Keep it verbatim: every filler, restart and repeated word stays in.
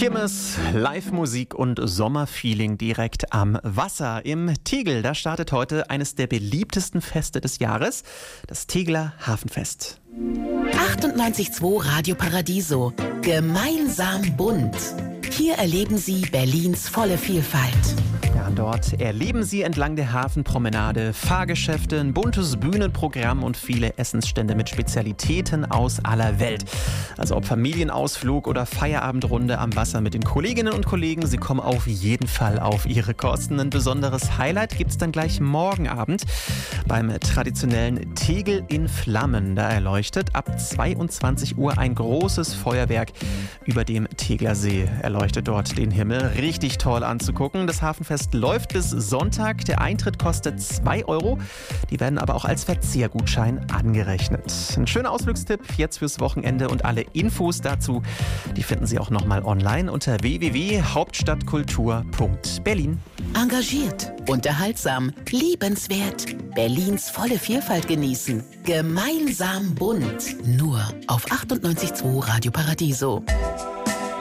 Kirmes, Live-Musik und Sommerfeeling direkt am Wasser. Im Tegel, da startet heute eines der beliebtesten Feste des Jahres, das Tegeler Hafenfest. achtundneunzig Komma zwei Radio Paradiso. Gemeinsam bunt. Hier erleben Sie Berlins volle Vielfalt. Ja, und dort erleben Sie entlang der Hafenpromenade Fahrgeschäfte, ein buntes Bühnenprogramm und viele Essensstände mit Spezialitäten aus aller Welt. Also ob Familienausflug oder Feierabendrunde am Wasser mit den Kolleginnen und Kollegen, Sie kommen auf jeden Fall auf Ihre Kosten. Ein besonderes Highlight gibt es dann gleich morgen Abend beim traditionellen Tegel in Flammen. Da erleuchtet ab zweiundzwanzig Uhr ein großes Feuerwerk über dem Tegeler See. Erleuchtet dort den Himmel. Richtig toll anzugucken. Das Hafenfest läuft bis Sonntag. Der Eintritt kostet zwei Euro. Die werden aber auch als Verzehrgutschein angerechnet. Ein schöner Ausflugstipp jetzt fürs Wochenende und alle Infos dazu, die finden Sie auch nochmal online unter w w w punkt hauptstadtkultur punkt berlin. Engagiert, unterhaltsam, liebenswert. Berlins volle Vielfalt genießen. Gemeinsam bunt. Nur auf achtundneunzig Komma zwei Radio Paradiso.